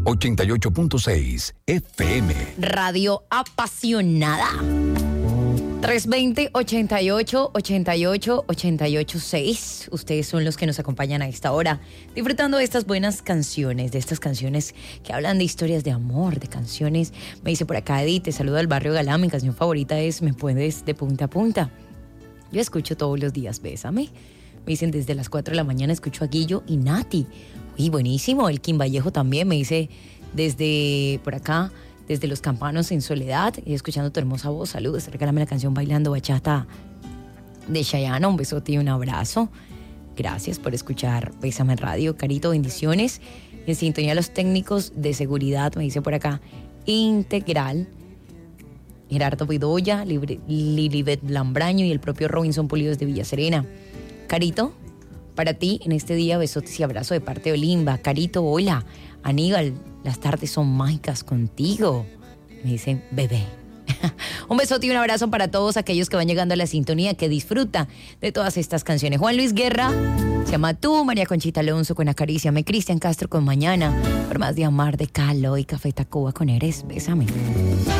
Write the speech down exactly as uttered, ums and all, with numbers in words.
ochenta y ocho punto seis F M. Radio apasionada. tres veinte, ochenta y ocho, ochenta y ocho, ochenta y ocho seis. Ustedes son los que nos acompañan a esta hora, disfrutando de estas buenas canciones, de estas canciones que hablan de historias de amor, de canciones. Me dice por acá Edith, te saludo al barrio Galá, mi canción favorita es Me Puedes de Punta a Punta. Yo escucho todos los días Bésame. Me dicen desde las cuatro de la mañana escucho a Guillo y Nati. Uy, buenísimo. El Kim Vallejo también me dice desde por acá, desde Los Campanos en Soledad, y escuchando tu hermosa voz. Saludos, regálame la canción Bailando Bachata de Chayanne. Un besote y un abrazo. Gracias por escuchar Bésame Radio. Carito, bendiciones. En sintonía los técnicos de seguridad, me dice por acá, Integral, Gerardo Bedoya, Lilibet Lambraño y el propio Robinson Pulidos de Villa Serena. Carito, para ti en este día, besotes y abrazo de parte de Olimba. Carito, hola. Aníbal, las tardes son mágicas contigo. Me dicen, bebé. Un besote y un abrazo para todos aquellos que van llegando a la sintonía, que disfruta de todas estas canciones. Juan Luis Guerra, se llama Tú, María Conchita Alonso con Acaríciame, Cristian Castro con Mañana, por más de amar de Calo y Café Tacuba con Eres, Bésame.